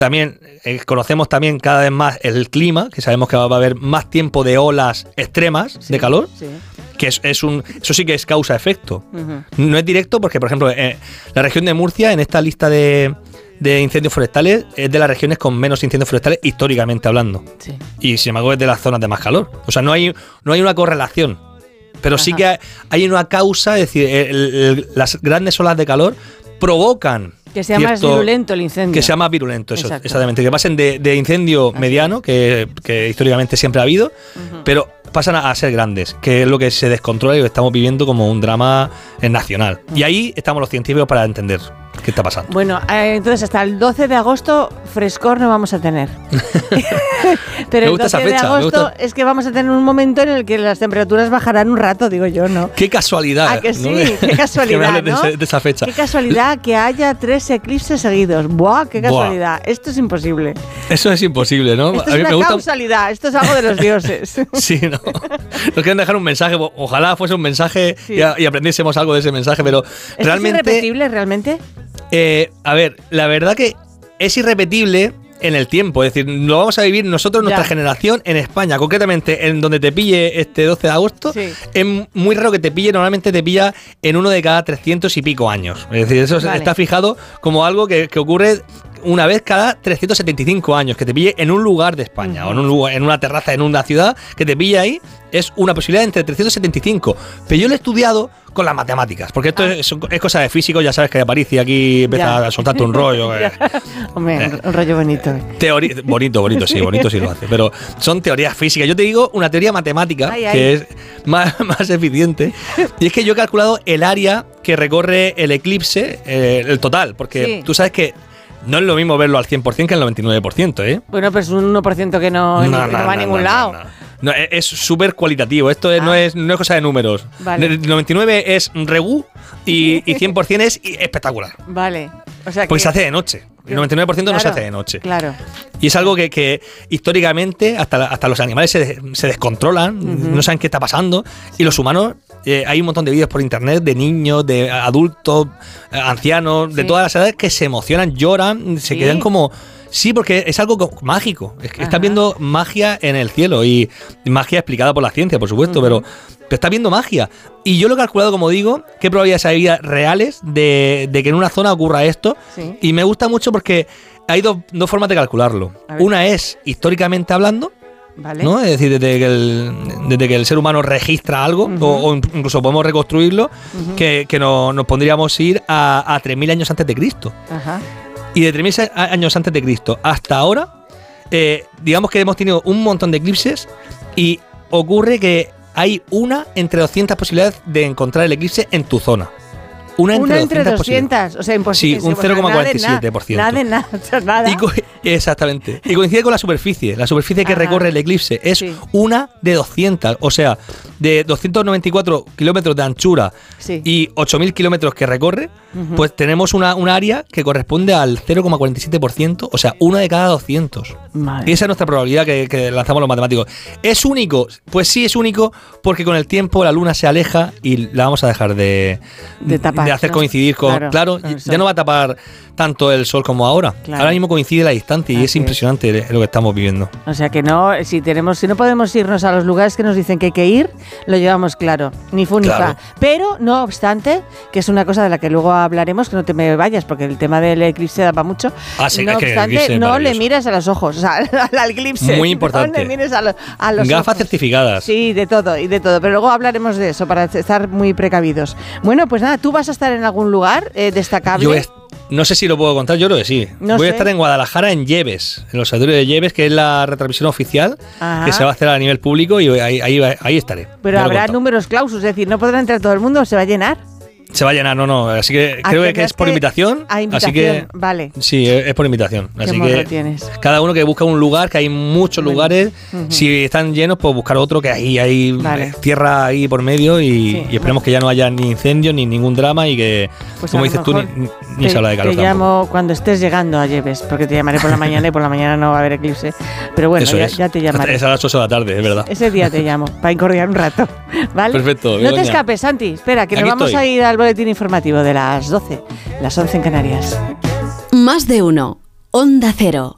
También conocemos también cada vez más el clima, que sabemos que va a haber más tiempo de olas extremas de calor, que eso sí que es causa-efecto. No es directo porque, por ejemplo, la región de Murcia, en esta lista de incendios forestales, es de las regiones con menos incendios forestales históricamente hablando. Sí. Y sin embargo es de las zonas de más calor. O sea, no hay una correlación. Pero sí que hay una causa, es decir, las grandes olas de calor provocan que sea más virulento el incendio. Que sea más virulento, eso, exactamente. Que pasen de incendio mediano, que históricamente siempre ha habido, pero pasan a ser grandes, que es lo que se descontrola y lo estamos viviendo como un drama nacional. Y ahí estamos los científicos para entender qué está pasando. Bueno, entonces hasta el 12 de agosto frescor no vamos a tener. Pero el 12 de agosto es que vamos a tener un momento en el que las temperaturas bajarán un rato, digo yo, ¿no? Qué casualidad. ¿A que sí? ¿No? Qué casualidad, ¿no? de esa fecha. Qué casualidad que haya 3 eclipses seguidos. ¡Buah, qué casualidad! Buah. Esto es imposible. Eso es imposible, ¿no? Esto es una causalidad, esto es algo de los dioses. Sí, ¿no? Nos quieren dejar un mensaje, ojalá fuese un mensaje y aprendiésemos algo de ese mensaje, pero realmente... ¿Es irrepetible realmente? A ver, la verdad que es irrepetible en el tiempo, es decir, lo vamos a vivir nosotros, nuestra generación, en España, concretamente en donde te pille este 12 de agosto, es muy raro que te pille, normalmente te pilla en uno de cada 300 y pico años, es decir, eso está fijado como algo que ocurre una vez cada 375 años, que te pille en un lugar de España, o en una terraza, en una ciudad, que te pille ahí, es una posibilidad entre 375. Pero yo lo he estudiado con las matemáticas, porque esto es cosa de físico, ya sabes que Aparicio aquí empieza a soltarte un rollo. Hombre, un rollo bonito. Bonito sí lo hace, pero son teorías físicas. Yo te digo una teoría matemática que es más eficiente, y es que yo he calculado el área que recorre el eclipse, el total, porque tú sabes que no es lo mismo verlo al 100% que al 99%, ¿eh? Bueno, pero es un 1% que no va a ningún lado. No, es súper cualitativo. Esto no es cosa de números. Vale. El 99 es regú y 100% es espectacular. Vale. O sea porque se hace de noche. El 99% no se hace de noche. Claro. Y es algo que históricamente hasta los animales se descontrolan, no saben qué está pasando. Y los humanos, hay un montón de vídeos por internet de niños, de adultos, ancianos, de todas las edades que se emocionan, lloran, se quedan como... Sí, porque es algo mágico. Es que estás viendo magia en el cielo y magia explicada por la ciencia, por supuesto, pero estás viendo magia. Y yo lo he calculado, como digo, qué probabilidades hay reales de que en una zona ocurra esto. Sí. Y me gusta mucho porque hay dos formas de calcularlo. Una es históricamente hablando. Vale. ¿No? Es decir, desde que el ser humano registra algo, o incluso podemos reconstruirlo, que nos pondríamos a ir a 3.000 años antes de Cristo. Ajá. Y de 3.000 años antes de Cristo hasta ahora, digamos que hemos tenido un montón de eclipses y ocurre que hay una entre 200 posibilidades de encontrar el eclipse en tu zona. Una entre 200, o sea, imposible. Sí, un 0,47%. Nada. Exactamente. Y coincide con la superficie. La superficie que recorre el eclipse es una de 200. O sea, de 294 kilómetros de anchura y 8.000 kilómetros que recorre, pues tenemos una área que corresponde al 0,47%. O sea, una de cada 200. Madre. Y esa es nuestra probabilidad que lanzamos los matemáticos. ¿Es único? Pues sí, es único porque con el tiempo la luna se aleja y la vamos a dejar de tapar. De hacer coincidir con... Claro, ya no va a tapar tanto el sol como ahora. Claro. Ahora mismo coincide la distancia y es impresionante lo que estamos viviendo. O sea que no, si no podemos irnos a los lugares que nos dicen que hay que ir, lo llevamos claro. Ni fu ni fa. Pero, no obstante, que es una cosa de la que luego hablaremos, que no te me vayas, porque el tema del eclipse da para mucho. No obstante, no le mires a los ojos, o sea, al eclipse. Muy importante. No le mires a los gafas ojos. Certificadas. Sí, de todo. Pero luego hablaremos de eso, para estar muy precavidos. Bueno, pues nada, ¿tú vas a estar en algún lugar destacable? No sé si lo puedo contar, yo creo que sí. Voy a estar en Guadalajara, en Lleves, en los Observatorios de Lleves, que es la retransmisión oficial que se va a hacer a nivel público y ahí estaré. Pero habrá números clausus, es decir, no podrá entrar todo el mundo, ¿se va a llenar? Se va a llenar, no. Así que creo que es por invitación. Así que vale. Sí, es por invitación. Así que tienes. Cada uno que busca un lugar, que hay muchos lugares. Si están llenos, pues buscar otro, que ahí hay tierra ahí por medio y esperemos que ya no haya ni incendio ni ningún drama y que, pues como dices tú, ni se habla de calor. Te llamo cuando estés llegando a Lleves, porque te llamaré por la mañana y por la mañana no va a haber eclipse. Pero bueno, ya te llamaré. Es a las 8 de la tarde, es verdad. Ese día te llamo, para incordiar un rato. ¿Vale? Perfecto. No te escapes, Santi. Espera, que nos vamos a ir al boletín informativo de las 12, las 11 en Canarias. Más de uno. Onda Cero.